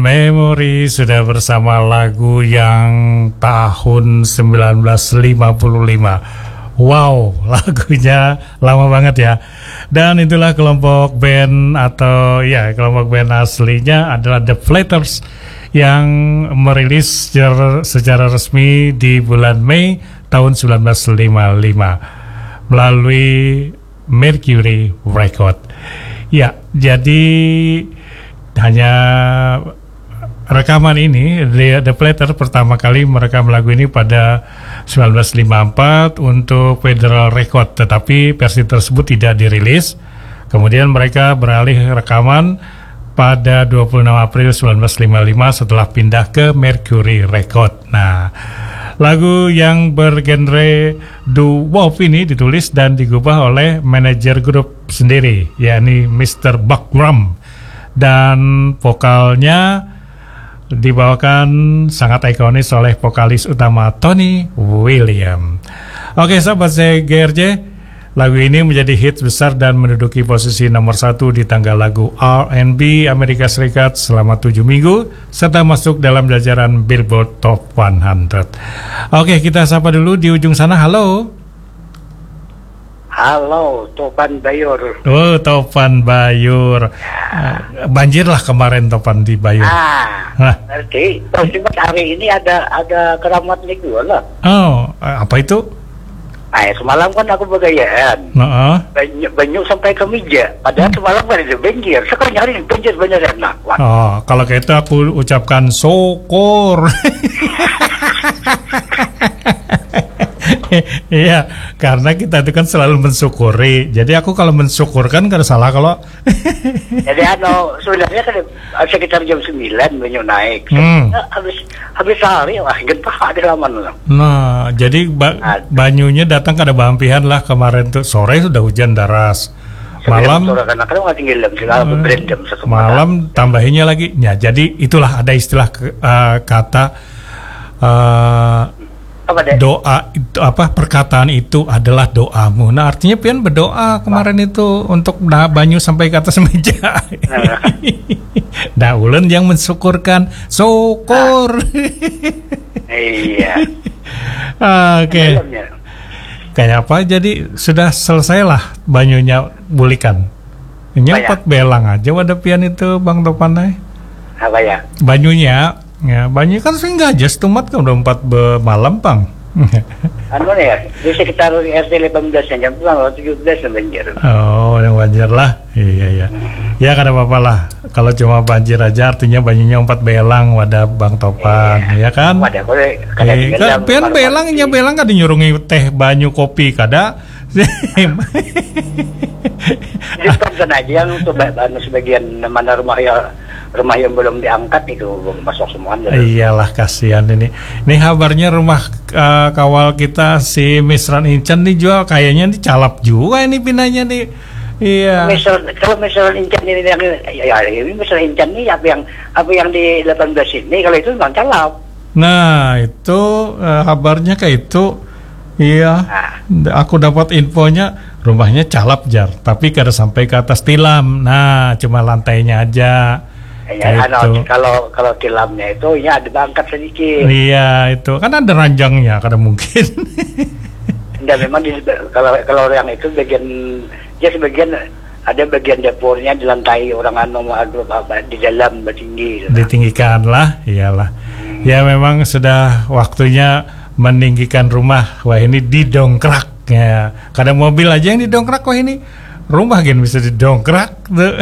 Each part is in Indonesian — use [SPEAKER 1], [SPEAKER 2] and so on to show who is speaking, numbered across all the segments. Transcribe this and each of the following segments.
[SPEAKER 1] Memori sudah bersama lagu yang tahun 1955. Wow, lagunya lama banget ya. Dan itulah kelompok band atau kelompok band aslinya adalah The Platters yang merilis secara resmi di bulan Mei tahun 1955 melalui Mercury Record. Ya, jadi hanya rekaman ini The Platters pertama kali merekam lagu ini pada 1954 untuk Federal Record, tetapi versi tersebut tidak dirilis. Kemudian mereka beralih rekaman pada 26 April 1955 setelah pindah ke Mercury Record. Nah, lagu yang bergenre doo-wop ini ditulis dan digubah oleh manajer grup sendiri, yakni Mr. Buckram, dan vokalnya dibawakan sangat ikonis oleh vokalis utama Tony William. Oke sahabat GRJ, lagu ini menjadi hits besar dan menduduki posisi nomor 1 di tangga lagu R&B Amerika Serikat selama 7 minggu serta masuk dalam jajaran Billboard Top 100. Oke, kita sapa dulu di ujung sana. Halo.
[SPEAKER 2] Halo, Topan Bayur.
[SPEAKER 1] Oh, Topan Bayur. Banjir lah kemarin Topan di Bayur.
[SPEAKER 2] Oke. Terus hari ini ada keramat nih gue lah.
[SPEAKER 1] Oh, apa itu?
[SPEAKER 2] Semalam kan aku begayaan. Banyak sampai ke meja. Padahal semalam kan ada banjir. Sekarang hari ini banjir beneran.
[SPEAKER 1] Oh, kalau kayak itu aku ucapkan syukur. Iya, karena kita itu kan selalu mensyukuri. Jadi aku kalau mensyukurkan gak ada salah kalau.
[SPEAKER 2] Jadi sebenarnya kan sekitar jam 9 banyak naik. Habis sehari gentah ada lama.
[SPEAKER 1] Nah, jadi banyunya datang kada bampihan lah kemarin tuh. Sore sudah hujan deras. Malam malam tambahinnya lagi. Ya, jadi itulah ada istilah kata doa itu perkataan itu adalah doamu. Nah, artinya pian berdoa kemarin itu untuk banyu sampai ke atas meja. Nah, ulun yang mensyukurkan syukur.
[SPEAKER 2] Iya.
[SPEAKER 1] Oke. Kayak apa? Jadi sudah selesai lah banyunya bulikan. Nyempat belang aja wadah pian itu Bang Topanai.
[SPEAKER 2] Apa ya?
[SPEAKER 1] Banyunya. Ya, banyak kan sering aja setumat kan udah 4 malam Bang.
[SPEAKER 2] Di sekitar RT 18 jam 17 banjir.
[SPEAKER 1] Oh, yang banjir lah. Iya. Ya kada apa-apa lah. Kalau cuma banjir aja artinya banyunya 4 belang wadah Bang Topan, ya kan?
[SPEAKER 2] Wadah
[SPEAKER 1] pian belangnya belang kada nyurungi teh banyu kopi kada.
[SPEAKER 2] Diskon aja yang untuk sebagian mana rumah yang belum diangkat itu belum masuk semua.
[SPEAKER 1] Iyalah, kasihan ini. Ini kabarnya rumah kawal kita si Misran Incan nih jual kayaknya dicalap juga ini pinanya nih. Iya.
[SPEAKER 2] Kalau Misran Incan ini ini Misran Incan nih apa yang di 18 ini kalau itu memang calap.
[SPEAKER 1] Nah, itu kabarnya kayak itu. Iya. Aku dapat infonya rumahnya calap jar, tapi kada sampai ke atas tilam. Nah, cuma lantainya aja.
[SPEAKER 2] Kalau tilamnya itu ya ada bangkat sedikit.
[SPEAKER 1] Iya, itu kan ada ranjangnya, kada mungkin.
[SPEAKER 2] Enggak, memang kalau yang itu sebagian ada bagian dapurnya di lantai orang di dalam tinggi.
[SPEAKER 1] Ditinggikan lah, iyalah. Ya memang sudah waktunya meninggikan rumah. Wah, ini didongkrak ya. Kada mobil aja yang didongkrak, wah ini rumah gini bisa didongkrak tuh.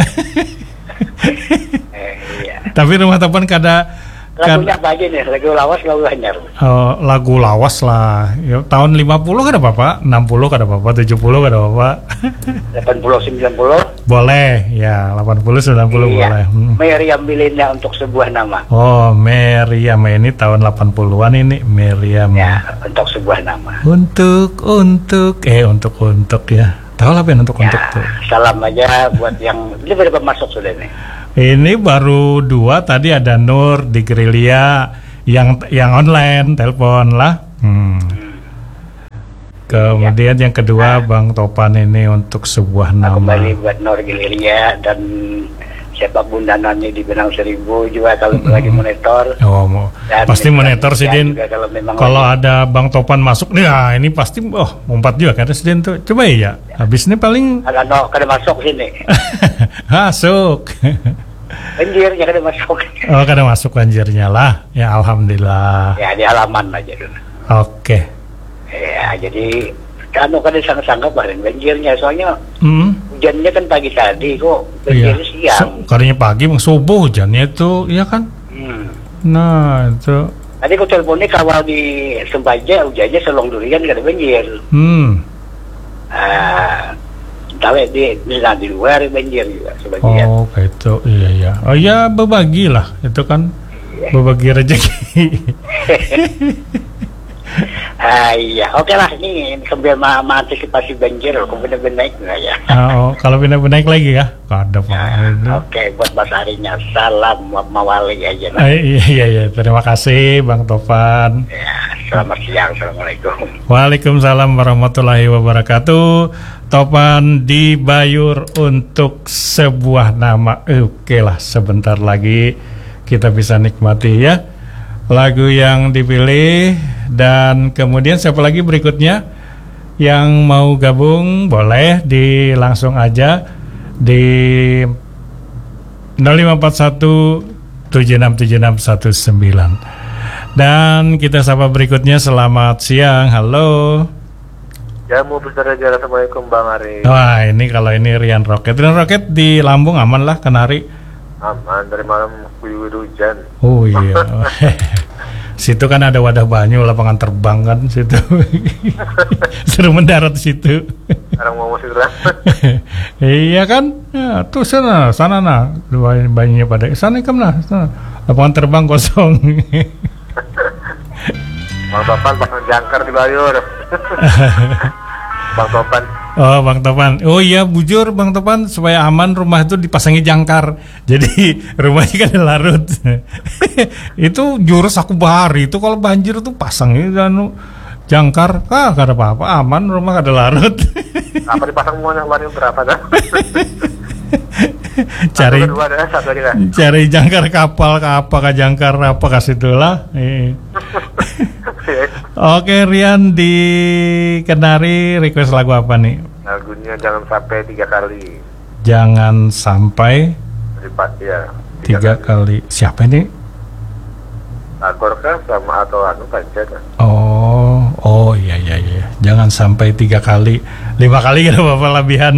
[SPEAKER 1] Tapi rumah Topan kada
[SPEAKER 2] lagunya apa aja nih? Lagu lawas, lagu anyar.
[SPEAKER 1] Oh, lagu lawas lah. Ya, tahun 50 kada apa-apa, 60 kada apa-apa, 70 kada apa-apa.
[SPEAKER 2] 80 90.
[SPEAKER 1] Boleh, ya 80 90 boleh.
[SPEAKER 2] Meriam Milenia untuk sebuah nama.
[SPEAKER 1] Oh, Meriam ini tahun 80-an ini Meriam.
[SPEAKER 2] Ya, untuk sebuah nama.
[SPEAKER 1] Untuk ya. Tahu lah Ben untuk tuh.
[SPEAKER 2] Salam aja buat yang ini berapa masuk sudah nih.
[SPEAKER 1] Ini baru 2 tadi, ada Nur di Gerilya yang online telepon lah. Kemudian yang kedua Bang Topan ini untuk sebuah nama.
[SPEAKER 2] Kembali buat Nur Gerilya dan sepak bundanannya di Benang Seribu juga kalau lagi monitor.
[SPEAKER 1] Oh, pasti monitor sih Din. Kalau ada Bang Topan masuk nih, ini pasti ngumpat juga kan Din tuh. Coba ya. Habis ini paling
[SPEAKER 2] kada masuk sini.
[SPEAKER 1] Masuk.
[SPEAKER 2] Banjirnya kada masuk.
[SPEAKER 1] Oh, kada masuk banjirnya lah. Ya alhamdulillah.
[SPEAKER 2] Ya di halaman aja dulu.
[SPEAKER 1] Oke.
[SPEAKER 2] Ya jadi kada sangka-sangka banjirnya soalnya hujannya kan pagi tadi kok banjirnya siang.
[SPEAKER 1] Karena pagi subuh hujannya itu, iya kan? Nah itu.
[SPEAKER 2] Tadi aku teleponnya kawal di Sempaja hujannya selong durian kada banjir. Tapi di luar banjir juga sebagian.
[SPEAKER 1] Oh gitu, iya. Oh ya berbagi lah, itu kan berbagi rezeki.
[SPEAKER 2] Iya, oke lah ini sambil mengantisipasi banjir, kalau benar-benar naik nggak ya?
[SPEAKER 1] Kalau benar-benar naik lagi ya, ada Pak.
[SPEAKER 2] Oke, buat Mas Arinya salam mawali aja.
[SPEAKER 1] Iya, terima kasih Bang Topan.
[SPEAKER 2] Ya, selamat siang, assalamualaikum.
[SPEAKER 1] Waalaikumsalam warahmatullahi wabarakatuh. Topan di Bayur untuk sebuah nama. Oke lah, sebentar lagi kita bisa nikmati ya lagu yang dipilih. Dan kemudian siapa lagi berikutnya yang mau gabung, boleh langsung aja di 0541 767619. Dan kita sapa berikutnya. Selamat siang, halo.
[SPEAKER 3] Ya, mau bersaudara, assalamualaikum Bang Ari.
[SPEAKER 1] Wah, ini kalau ini Rian Roket. Rian Roket di Lambung aman lah, Kenari.
[SPEAKER 3] Aman, dari malam guyur hujan.
[SPEAKER 1] Oh iya. Situ kan ada Wadah Banyu, lapangan terbang kan situ. Seru mendarat di situ.
[SPEAKER 3] Sekarang mau masuk lah.
[SPEAKER 1] Iya kan? Ya, tuh sana nah. Banyunya pada sana sana. Lapangan terbang kosong.
[SPEAKER 3] Bang Topan pasang jangkar di Bayur. Bang Topan.
[SPEAKER 1] Oh, Bang Topan. Oh iya, bujur Bang Topan, supaya aman rumah itu dipasangi jangkar. Jadi rumahnya kan larut. Itu jurus aku bahari itu kalau banjir tuh pasang jangkar. Gak ada apa-apa, aman, rumah ada larut.
[SPEAKER 3] Apa dipasang semuanya warnanya berapa dah?
[SPEAKER 1] Cari jangkar kapal ke jangkar apa kasih itulah. Oke, Rian di Kenari request lagu apa nih?
[SPEAKER 3] Lagunya Jangan Sampai 3 Kali.
[SPEAKER 1] Jangan Sampai
[SPEAKER 3] ya,
[SPEAKER 1] 3 kali. Siapa ini?
[SPEAKER 3] Agor kah sama atau Pancet?
[SPEAKER 1] Oh iya. Jangan sampai 3 kali. 5 kali kan apa lebihan.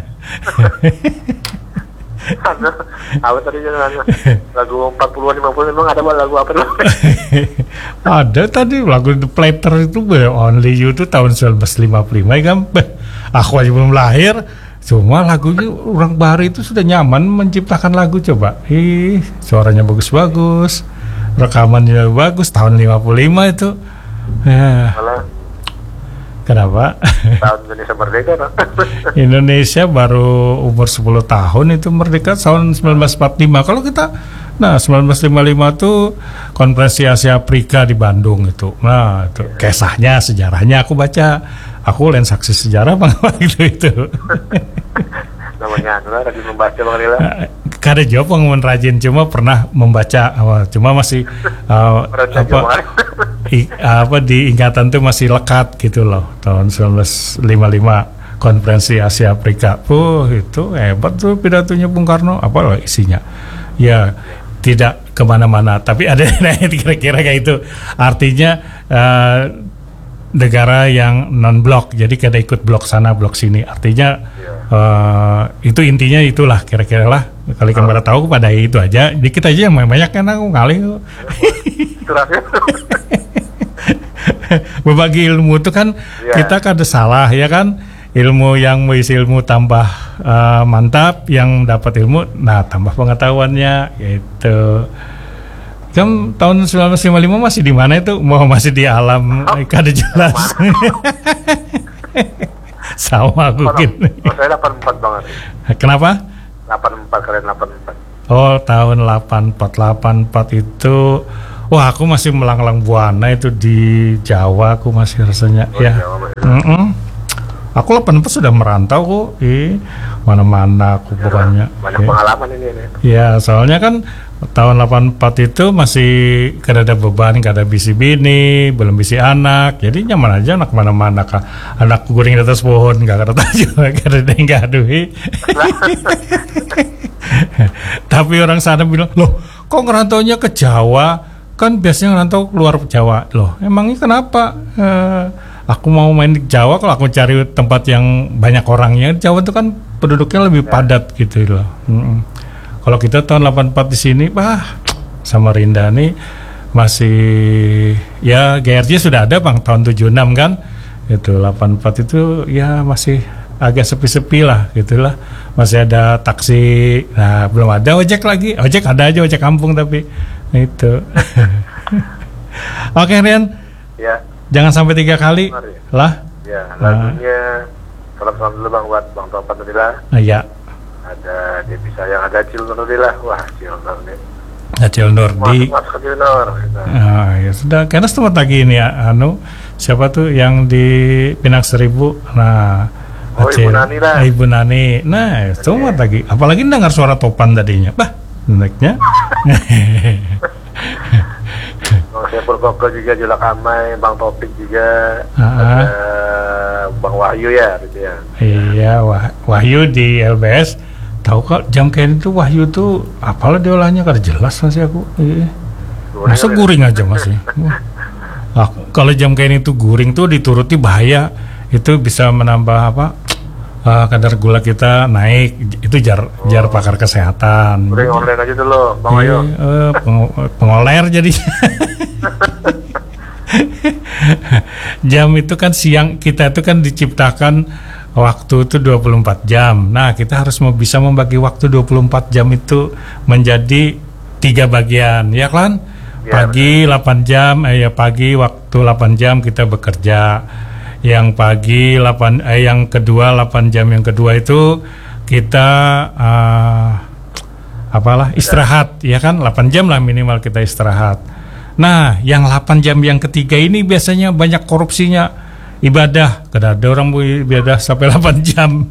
[SPEAKER 3] Aku tadi lagu 40-an 50 memang ada lagu apa tuh?
[SPEAKER 1] Ada tadi lagu The Platter itu Only You itu tahun 1955 kan. Aku aja belum lahir. Cuma lagunya orang Bahari itu sudah nyaman menciptakan lagu. Coba suaranya bagus-bagus, rekamannya bagus. Tahun 55 itu kenapa?
[SPEAKER 3] Tahun Indonesia merdeka no?
[SPEAKER 1] Indonesia baru umur 10 tahun itu merdeka tahun 1945. Kalau kita 1955 tuh Konferensi Asia Afrika di Bandung itu. Nah, itu kisahnya, sejarahnya aku baca. Aku lain saksi sejarah Bang itu.
[SPEAKER 3] Namanya rajin membaca Bang Rila.
[SPEAKER 1] Kada jawab pengen rajin, cuma pernah membaca cuma masih di ingatan tuh masih lekat gitu loh. Tahun 1955 Konferensi Asia Afrika. Itu hebat tuh pidatonya Bung Karno. Apa loh isinya? Ya tidak kemana-mana, tapi ada kira-kira kayak itu. Artinya negara yang non-blok, jadi kada ikut blok sana blok sini. Artinya itu intinya itulah kira-kira lah. Kali kan pada tahu pada itu aja. Dikit aja yang banyak kan aku ngalih. Berbagi ilmu itu kan kita kada salah ya kan. Ilmu yang mengisi ilmu tambah mantap, yang dapat ilmu tambah pengetahuannya gitu. Kan tahun 1955 masih di mana itu? Masih di alam, kada jelas. Sama aku gini.
[SPEAKER 3] Saya 84 banget.
[SPEAKER 1] Kenapa?
[SPEAKER 3] 84 kalian 84.
[SPEAKER 1] Oh, tahun 84 itu. Wah, aku masih melanglang buana itu di Jawa, aku masih rasanya ya. Aku 84 sudah merantau kok, mana-mana aku pokoknya.
[SPEAKER 3] Banyak pengalaman ini.
[SPEAKER 1] Ya, soalnya kan tahun 84 itu masih gak ada beban, gak ada bisi bini, belum bisi anak, jadi nyaman aja anak mana-mana kak. Anak guring di atas pohon, gak ada tajuk, gak ada yang duit. Tapi orang sana bilang, loh kok ngerantaunya ke Jawa? Kan biasanya ngerantau keluar Jawa. Loh emangnya kenapa? Aku mau main di Jawa, kalau aku cari tempat yang banyak orangnya. Jawa itu kan penduduknya lebih padat gitu loh. Kalau kita tahun 84 di sini, Samarinda nih masih, ya GRJ sudah ada bang tahun 76 kan. Itu 84 itu ya masih agak sepi-sepi lah gitulah. Masih ada taksi, nah belum ada ojek lagi. Ojek ada aja, ojek kampung tapi itu. Oke Rian. Ya. Jangan sampai 3 kali lah.
[SPEAKER 3] Ya, lagunya salam dulu bang buat Bang Topan tadi lah.
[SPEAKER 1] Iya.
[SPEAKER 3] Ada Depi Sayang, ada Cilnur lah. Wah, Cilnur nih.
[SPEAKER 1] Ada Cilnur di.
[SPEAKER 3] Mas ke Cilnur.
[SPEAKER 1] Ya sudah. Karena tempat lagi ini ya, siapa tuh yang di Pinang Seribu? Nah,
[SPEAKER 3] Ibu Nani lah.
[SPEAKER 1] Ibu Nani. Nah, tempat lagi. Apalagi dengar suara Topan tadinya. Naiknya.
[SPEAKER 3] Bang Sepur Koko juga, Julak Amai, Bang Topik juga, ada Bang Wahyu ya, gitu ya.
[SPEAKER 1] Iya, Wahyu di LBS. Tahu kok jam kayak itu Wahyu tuh apalah diolahnya kada jelas masih aku. Masa guring aja masih. Kalau jam kayak itu guring tuh dituruti bahaya. Itu bisa menambah kadar gula kita naik. Itu jar pakar kesehatan.
[SPEAKER 3] Guring online aja dulu, Bang Wahyu.
[SPEAKER 1] Pengoler jadi. Jam itu kan siang, kita itu kan diciptakan waktu itu 24 jam. Nah, kita harus bisa membagi waktu 24 jam itu menjadi 3 bagian, ya kan? Pagi 8 jam, pagi waktu 8 jam kita bekerja. Yang pagi yang kedua 8 jam yang kedua itu kita istirahat, ya kan? 8 jam lah minimal kita istirahat. Nah, yang 8 jam yang ketiga ini biasanya banyak korupsinya. Ibadah, kada ada orang ibadah sampai 8 jam.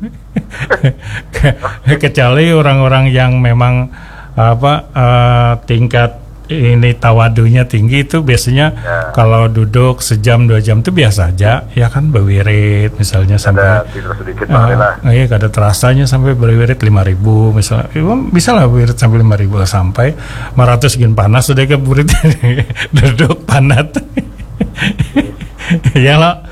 [SPEAKER 1] Kecuali orang-orang yang memang tingkat ini tawadunya tinggi, itu biasanya kalau duduk sejam 2 jam itu biasa aja, ya kan, berwirid misalnya sampai
[SPEAKER 3] sedikit
[SPEAKER 1] kada terasanya sampai berwirid 5.000 misalnya. Bisa lah berwirid sampai 5.000 sampai 500 gin panas sudah ke burit duduk panat. Ya lo.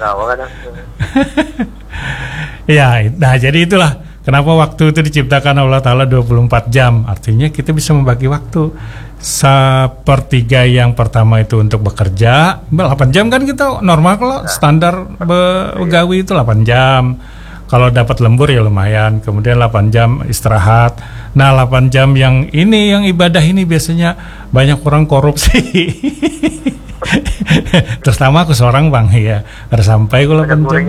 [SPEAKER 1] Ya, nah jadi itulah kenapa waktu itu diciptakan Allah Ta'ala 24 jam. Artinya kita bisa membagi waktu. Sepertiga yang pertama itu untuk bekerja, 8 jam kan kita normal, kalau standar begawi itu 8 jam. Kalau dapat lembur ya lumayan. Kemudian 8 jam istirahat. Nah 8 jam yang ini, yang ibadah ini biasanya banyak orang korupsi. Terutama aku seorang bang, ya harus sampai kalau 8 jam.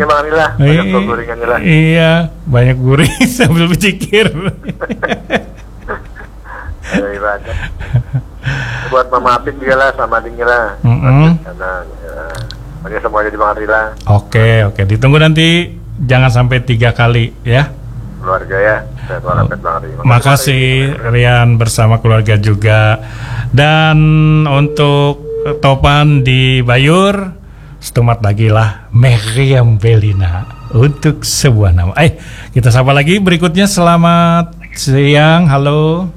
[SPEAKER 1] Iya, banyak guring sambil berpikir.
[SPEAKER 3] Buat Mama Apit juga lah, sama adiknya lah. Karena semuanya di Bang Rila.
[SPEAKER 1] Oke, ditunggu nanti. Jangan sampai 3 kali ya.
[SPEAKER 3] Keluarga ya.
[SPEAKER 1] Makasih Rian bersama keluarga juga. Dan untuk Topan di Bayur, setemat lagi lah Meriam Belina untuk sebuah nama. Kita sapa lagi berikutnya. Selamat siang, halo.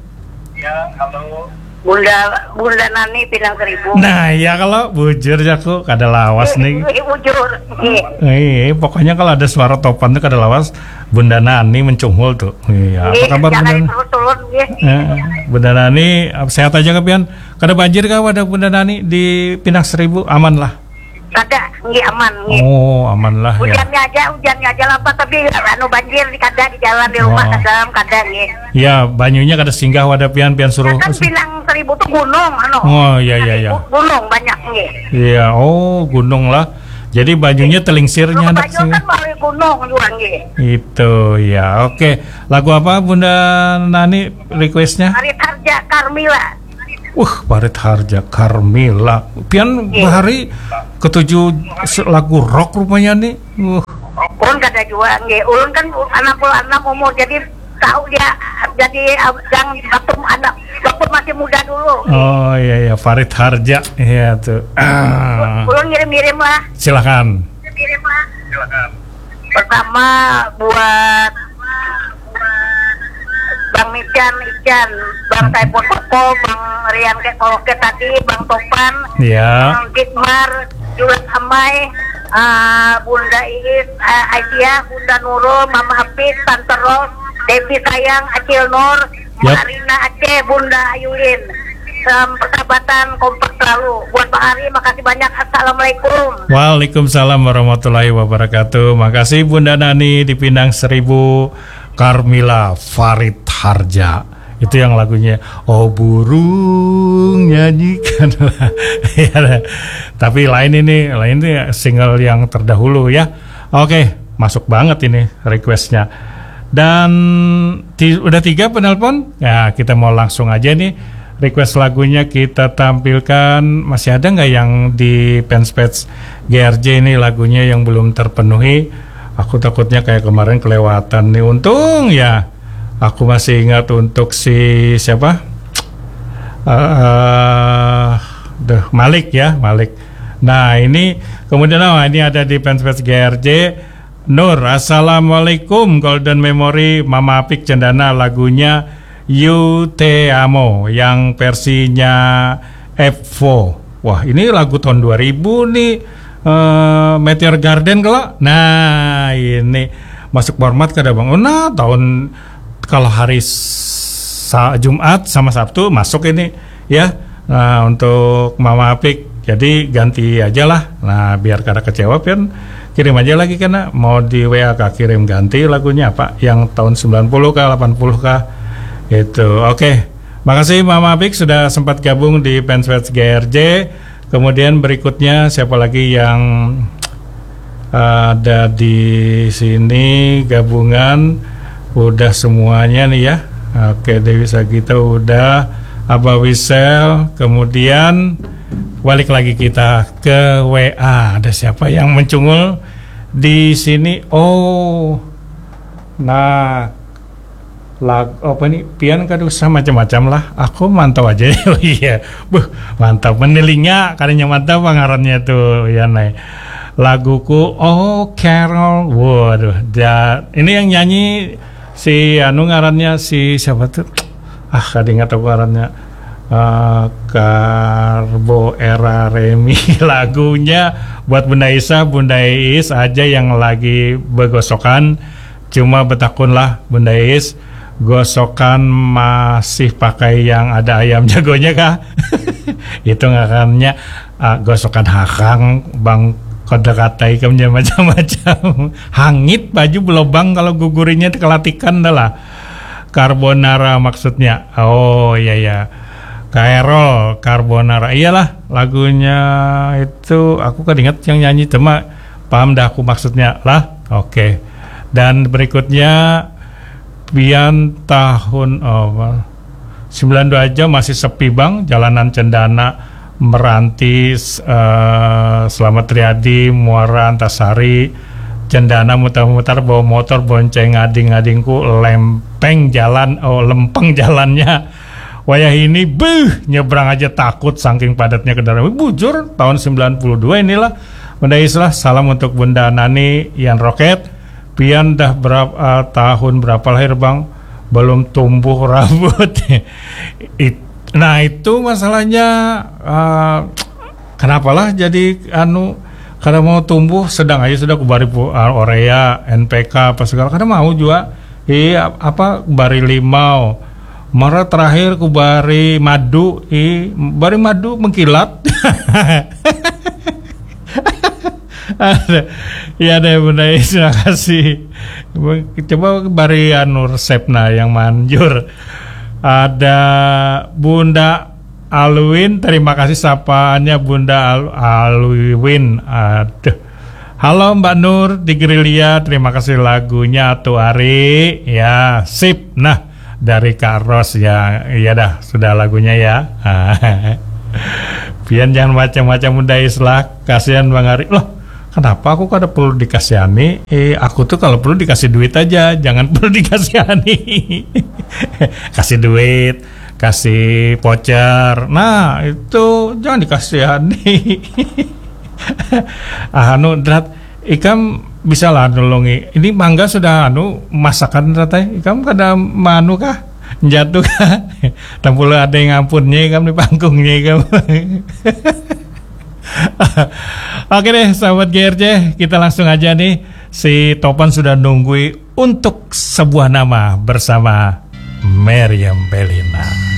[SPEAKER 4] Bunda Nani Pinang Seribu.
[SPEAKER 1] Nah ya, kalau bujur aku kada lawas nih.
[SPEAKER 4] Bujur.
[SPEAKER 1] Pokoknya kalau ada suara Topan tuh kada lawas. Bunda Nani mencungul tuh. Iya, apa kabar Bunda Nani? Bunda Nani sehat aja kepian? Kada banjir kah ada Bunda Nani di Pinang Seribu? Aman lah.
[SPEAKER 4] Kada, aman.
[SPEAKER 1] Oh, aman lah ya.
[SPEAKER 4] Hujannya aja lah Pak, tapi banjir kada di jalan di rumah kada
[SPEAKER 1] Ya, banyunya kada singgah wadah pian suruh.
[SPEAKER 4] Kan Pinang Seribu tuh gunung
[SPEAKER 1] Oh, iya.
[SPEAKER 4] Gunung banyak
[SPEAKER 1] Iya, gunung lah. Jadi banyunya telingsirnya anak
[SPEAKER 4] sini. Kan balik gunung juga
[SPEAKER 1] Itu ya. Oke. Lagu apa Bunda Nani requestnya?
[SPEAKER 4] Parit Harja Karmila.
[SPEAKER 1] Parit Harja Karmila. Pian hari ketujuh lagu rock rupanya nih.
[SPEAKER 4] Ulun kada juga nggih. Ulun kan 66 umur jadi tahu dia jadi yang waktu masih muda dulu.
[SPEAKER 1] Oh iya Farid Harja ya tuh.
[SPEAKER 4] Ulun ngirim lah.
[SPEAKER 1] Silakan.
[SPEAKER 4] Pertama buat Bang Ican, Bang Saipul Koko, Bang Rian Koloke tadi, Bang Topan, Bang Gitmar, Julat Amai, Bunda Iis, Aisyah, Bunda Nurul, Mama Hafiz, Tante Ros, Devi Sayang, Acil Nur, Marina Aceh, Bunda Ayulin. Persahabatan kompak selalu. Buat Pak Ari, makasih banyak. Assalamualaikum.
[SPEAKER 1] Waalaikumsalam warahmatullahi wabarakatuh. Makasih Bunda Nani di Pinang Seribu. Carmila Farid Harja. Itu yang lagunya Oh burung nyanyikanlah. Ya, tapi lain ini single yang terdahulu ya. Oke, masuk banget ini requestnya. Dan udah 3 penelpon. Ya kita mau langsung aja nih. Request lagunya kita tampilkan. Masih ada nggak yang di fanpage GRJ ini lagunya yang belum terpenuhi? Aku takutnya kayak kemarin kelewatan nih. Untung ya aku masih ingat untuk si siapa? Malik ya, Malik. Nah ini kemudian ini ada di fanpage GRJ. Nur, Assalamualaikum. Golden Memory Mama Apik Cendana lagunya You Te Amo yang versinya Evo. Wah ini lagu tahun 2000 nih. Meteor Garden kalau. Nah ini masuk format kada Bang. Oh nah tahun kalau hari Jumat sama Sabtu masuk ini ya. Nah untuk Mama Apik jadi ganti aja lah. Nah biar kada kecewa pian kirim aja lagi karena mau di WA kirim ganti lagunya apa yang tahun 90 kah 80 kah. Itu oke. Makasih Mama Apik sudah sempat gabung di fanpage GRJ. Kemudian berikutnya siapa lagi yang ada di sini gabungan? Udah semuanya nih ya. Oke, Dewi Sagita udah, Abah Wisel. Kemudian balik lagi kita ke WA. Ada siapa yang mencungul di sini? Oh, nah. Apa nih pian kan usah macam-macam lah. Aku mantau aja. Oh iya, mantap menelingnya karena mantap pangarannya tuh ya nih. Laguku Oh Carol. Waduh, ini yang nyanyi si ngarannya si siapa tuh? Kada ingat aku ngarannya. Karbo Era Remi lagunya buat Bunda Isa, Bunda Is aja yang lagi begosokan. Cuma betakun lah Bunda Is. Gosokan masih pakai yang ada ayam jagonya kah? Itu ngakannya gosokan hakang Bang kode katai kemnya macam-macam. Hangit baju belobang kalau gugurinya kelatikan dah lah. Carbonara maksudnya. Oh iya Carol Carbonara. Iyalah lagunya itu aku kan ingat yang nyanyi cuma paham dah aku maksudnya lah. Oke. Dan berikutnya pian tahun 92 aja masih sepi Bang. Jalanan Cendana Meranti Selamat Riyadi Muara Antasari Cendana mutar-mutar bawa motor bonceng ading-adingku lempeng jalannya. Wayah ini nyebrang aja takut saking padatnya kendaraan. Bujur tahun 92 inilah. Bunda Islah salam untuk Bunda Nani Yan Roket. Pian dah tahun berapa lahir Bang? Belum tumbuh rambut. Nah itu masalahnya. Kenapalah jadi karena mau tumbuh sedang aja sudah kubari Orea, NPK apa segala. Karena mau juga. Kubari limau. Mara terakhir kubari madu. Bari madu mengkilat. Ya deh Bunda Is, terima kasih. Coba bari resepna yang manjur. Ada Bunda Alwin, terima kasih sapaannya Bunda Alwin. Aduh. Halo Mbak Nur di Gerilya, terima kasih lagunya Atu Ari. Ya, sip. Nah, dari Karos ya. Iya dah, sudah lagunya ya. Pian jangan macam-macam Bunda Is lah. Kasihan Bang Ari. Loh, kenapa aku kada perlu dikasihani? Aku tuh kalau perlu dikasih duit aja, jangan perlu dikasihani. Kasih duit, kasih voucher. Nah, itu jangan dikasihani. Drat, ikam bisa lah nolongi. Ini mangga sudah masakan ratai. Ikam kada manu kah? Jatuh kah? Tampul ada yang ngampunnya ikam di panggungnya ikam. Oke deh sahabat GRJ, kita langsung aja nih. Si Topan sudah nunggu untuk sebuah nama bersama Meriam Bellina.